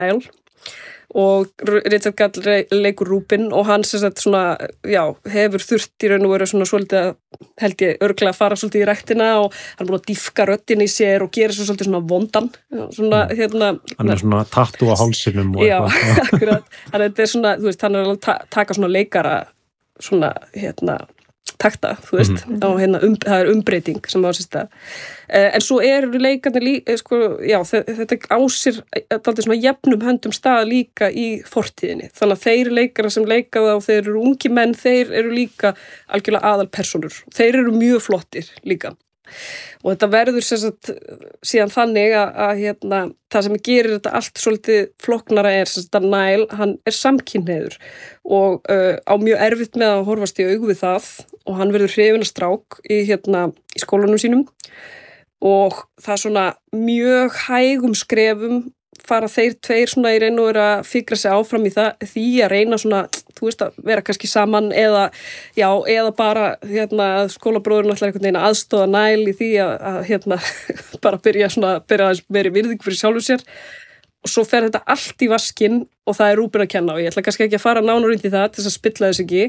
Nile og Richard Gere leikur Rúben og hann sem sagt svona, já, hefur þurft í raun og veru svona svolítið að held ég örugglega að fara svolítið í ræktina og hann er búin að dýfka röddin í sér og gera svo svolítið svona vondan svona, hann er svona tattú á hálsinum og já, akkurat, þannig að þetta er svona, þú veist, hann er alveg taka svona leikara svona, takta, þú veist, og það er umbreyting sem á sér stað. En svo eru leikarnir sko, já, þetta á sér dálítið svona jafnum höndum stað líka í fortíðinni. Þannig að þeir leikara sem leika það og þeir eru ungi menn, þeir eru líka algjörlega aðalpersónur. Þeir eru mjög flottir líka. Og þetta verður sem sagt síðan þannig að það sem gerir þetta allt svolítið flóknara er sem sagt að Nile, hann er samkynhneigður og á mjög erfitt með að horfast í augu við það og hann verður hrifinn af strák í skólanum sínum og það er svona mjög hægum skrefum fara þeir tveir svona í raun og vera að fikra sig áfram í því að reyna svona, þú veist, að vera kannski saman eða bara skólabróðurinn ætlar einhvern veginn að aðstoða Nile í því að bara byrja aðeins meiri virðing fyrir sjálfum sér og svo fer þetta allt í vaskinn og það er Rúben að kenna og ég ætla kannski ekki að fara nánar út í það til þess að spilla þess ekki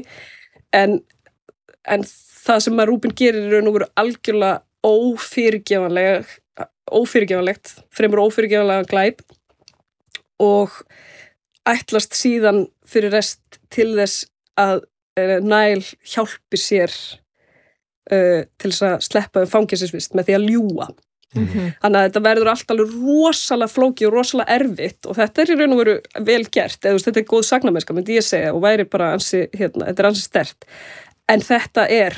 en það sem að Rúben gerir í raun og veru algjörlega ófyrirgefanlegt, fremur ófyrirgefanlega glæp og ætlast síðan fyrir rest til þess að Nile hjálpi sér til þess að sleppa fangelsisvist með því að ljúga. Þannig að þetta verður allt alveg rosalega flókið og rosalega erfitt og þetta er í raun og veru vel gert, eða þetta er góð sagnamennska, myndi ég segja, og væri bara þetta er ansi sterkt. En þetta er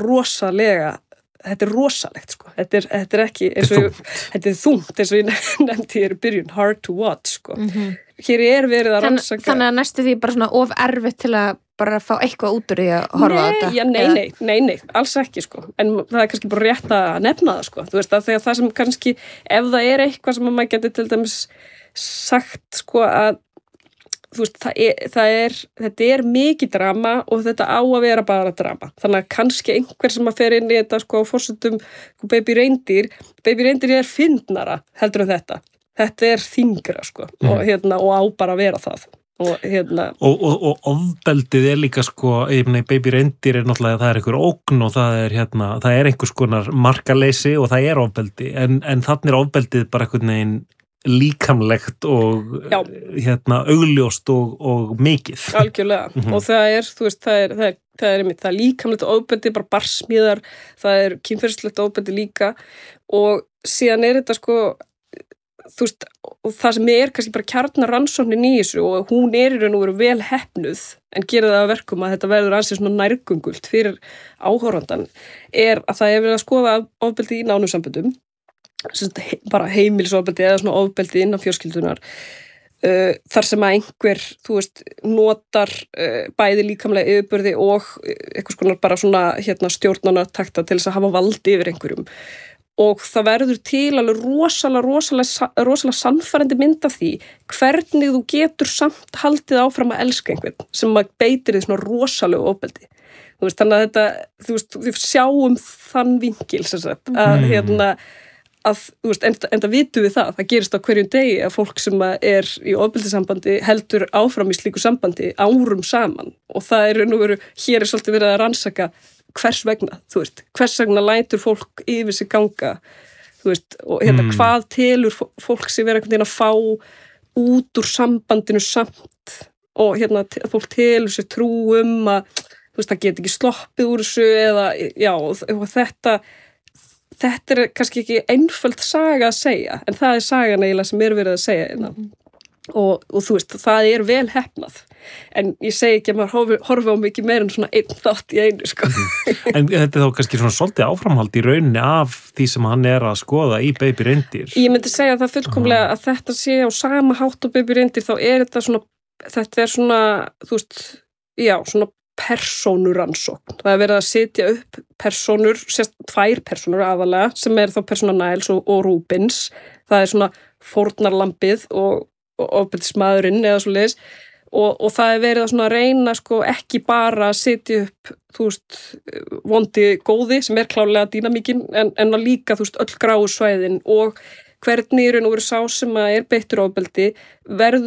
rosalegt, sko. Þetta er ekki, þetta er þungt, eins og ég nefndi hér í byrjun, hard to watch, sko. Hér er verið að rannsaka. Þannig að næstu því bara svona of erfitt til að bara fá eitthvað út úr því að horfa á þetta? Nei, alls ekki, sko. En það er kannski bara rétt að nefna það, sko. Þú veist, að þegar það sem kannski, ef það er eitthvað sem maður geti til dæmis sagt, sko, að þú veist, þetta er mikið drama og þetta á að vera bara drama. Þannig að kannski einhver sem að fer inn í þetta sko á forsendum Baby Reindeer er fyndnara heldur en þetta. Þetta er þyngra sko og á bara að vera það. Og ofbeldið er líka sko, Baby Reindeer er náttúrulega það er einhver ógn og það er einhvers konar markaleysi og það er ofbeldi en þannig er ofbeldið bara einhvern veginn líkamlegt og augljóst og mikið. Algjörlega. Og það er, þú veist, það er líkamlegt ofbeldi, bara barsmíðar, það er kynferðislegt ofbeldi líka og síðan er þetta sko, þú veist, og það sem er kannski bara kjarnarannsóknin í þessu og hún er í raun og veru vel heppnuð en gerir það að verkum að þetta verður ansið svona nærgöngult fyrir áhorfandan er að það er verið að skoða ofbeldi í nánum samböndum bara heimilisofbeldi eða svona ofbeldi innan fjölskyldunar þar sem að einhver, þú veist, notar bæði líkamlega yfirburði og einhvers konar bara svona stjórnunartakta til þess að hafa valdi yfir einhverjum og það verður til alveg rosalega sannfærandi mynd af því hvernig þú getur samt haldið áfram að elska einhvern sem að beitir því svona rosalega ofbeldi. Þú veist, þannig að þetta, þú veist, við sjáum þann vinkil sem sagt að þú veist, enda vitum við það gerist á hverjum degi að fólk sem er í ofbeldissambandi heldur áfram í slíku sambandi árum saman og það er nú hér er svolítið verið að rannsaka hvers vegna, þú veist, hvers vegna lætur fólk yfir sig ganga, þú veist, og hvað telur fólk sig vera einhvern veginn að fá út úr sambandinu samt og fólk telur sig trú að, þú veist, það get ekki sloppið úr þessu eða, já, og þetta er kannski ekki einföld saga að segja, en það er sagan eiginlega sem er verið að segja og þú veist, það er vel heppnað en ég segi ekki að maður horfi á mikið meira en svona einn þátt í einu sko. En þetta er þá kannski svona svolítið áframhald í rauninni af því sem hann er að skoða í Baby Reindeer. Ég myndi segja það fullkomlega að þetta sé á sama hátt á Baby Reindeer þá er þetta er svona, þú veist, já, svona persónurannsókn. Það er verið að setja upp persónur, tvær persónur aðalega, sem er þá persóna Niles og Rubens. Það er svona fórnarlambið og ofbeldismaðurinn eða svoleiðis og það er verið að svona reyna sko ekki bara að setja upp, þú veist, vondi góði sem er klárlega dýnamíkin en að líka, þú veist, öll gráu svæðin og hvernig er nú verið sá sem að er beittur ofbeldi verður